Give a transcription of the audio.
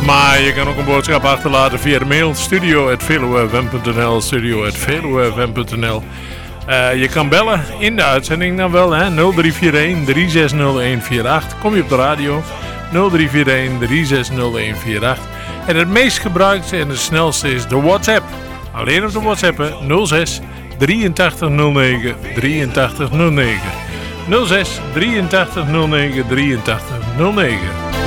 Maar je kan ook een boodschap achterlaten via de mail studio@veluwefm.nl studio@veluwefm.nl. Je kan bellen in de uitzending dan wel, hè? 0341 360148. Kom je op de radio 0341 360148. En het meest gebruikte en het snelste is de WhatsApp. Alleen op de WhatsApp 06 8309 8309. 06 8309 8309.